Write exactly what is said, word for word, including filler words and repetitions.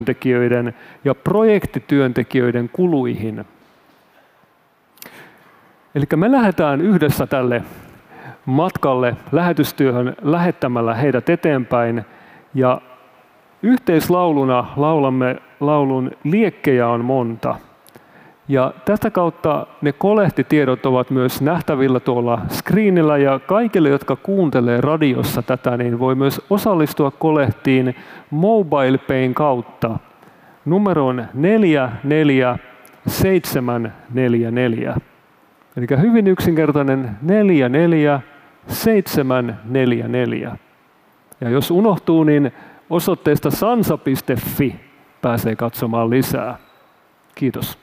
työntekijöiden ja projektityöntekijöiden kuluihin. Eli me lähdetään yhdessä tälle matkalle lähetystyöhön lähettämällä heidät eteenpäin ja yhteislauluna laulamme laulun Liekkejä on monta. Ja tätä kautta ne kolehtitiedot ovat myös nähtävillä tuolla screenillä ja kaikille, jotka kuuntelee radiossa tätä, niin voi myös osallistua kolehtiin MobilePayn kautta numeroon neljä neljä seitsemän neljä neljä. Eli hyvin yksinkertainen neljä neljä seitsemän neljä neljä. Ja jos unohtuu, niin osoitteesta sansa piste fi pääsee katsomaan lisää. Kiitos.